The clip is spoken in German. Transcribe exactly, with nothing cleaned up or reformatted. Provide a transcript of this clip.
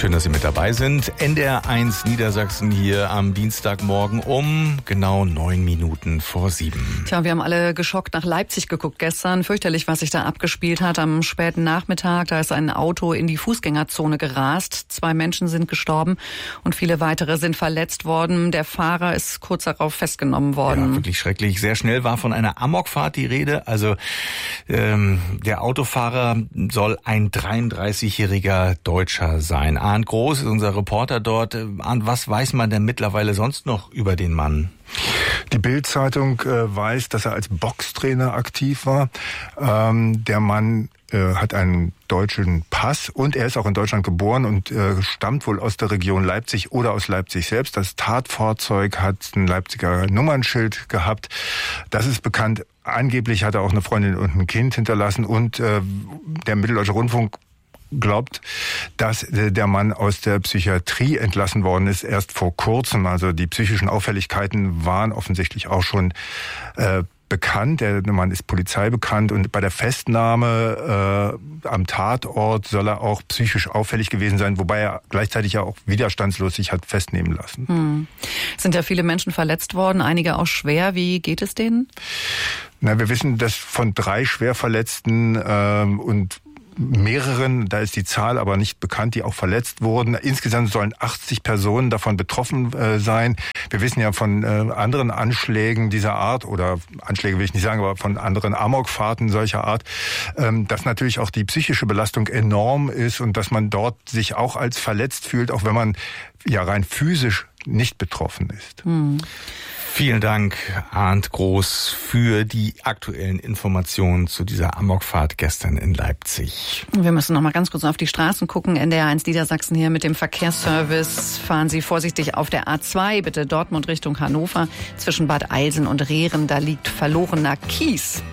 Schön, dass Sie mit dabei sind. N D R eins Niedersachsen hier am Dienstagmorgen um genau neun Minuten vor sieben. Tja, wir haben alle geschockt nach Leipzig geguckt gestern. Fürchterlich, was sich da abgespielt hat am späten Nachmittag. Da ist ein Auto in die Fußgängerzone gerast. Zwei Menschen sind gestorben und viele weitere sind verletzt worden. Der Fahrer ist kurz darauf festgenommen worden. Ja, wirklich schrecklich. Sehr schnell war von einer Amokfahrt die Rede. Also ähm, der Autofahrer soll ein dreiunddreißigjähriger Deutscher sein. Arndt Groß ist unser Reporter dort. Arndt, was weiß man denn mittlerweile sonst noch über den Mann? Die Bild-Zeitung äh, weiß, dass er als Boxtrainer aktiv war. Ähm, der Mann äh, hat einen deutschen Pass und er ist auch in Deutschland geboren und äh, stammt wohl aus der Region Leipzig oder aus Leipzig selbst. Das Tatfahrzeug hat ein Leipziger Nummernschild gehabt. Das ist bekannt. Angeblich hat er auch eine Freundin und ein Kind hinterlassen und äh, der Mitteldeutsche Rundfunk glaubt, dass der Mann aus der Psychiatrie entlassen worden ist, erst vor kurzem. Also die psychischen Auffälligkeiten waren offensichtlich auch schon äh, bekannt. Der Mann ist Polizei bekannt und bei der Festnahme äh, am Tatort soll er auch psychisch auffällig gewesen sein, wobei er gleichzeitig ja auch widerstandslos sich hat festnehmen lassen. Hm. Es sind ja viele Menschen verletzt worden, einige auch schwer. Wie geht es denen? Na, wir wissen, dass von drei Schwerverletzten ähm, und mehreren, da ist die Zahl aber nicht bekannt, die auch verletzt wurden. Insgesamt sollen achtzig Personen davon betroffen äh, sein. Wir wissen ja von äh, anderen Anschlägen dieser Art, oder Anschläge will ich nicht sagen, aber von anderen Amokfahrten solcher Art, ähm, dass natürlich auch die psychische Belastung enorm ist und dass man dort sich auch als verletzt fühlt, auch wenn man ja rein physisch nicht betroffen ist. Hm. Vielen Dank, Arndt Groß, für die aktuellen Informationen zu dieser Amokfahrt gestern in Leipzig. Wir müssen noch mal ganz kurz auf die Straßen gucken. N D R eins Niedersachsen hier mit dem Verkehrsservice. Fahren Sie vorsichtig auf der A zwei, bitte Dortmund Richtung Hannover. Zwischen Bad Eilsen und Rehren, da liegt verlorener Kies.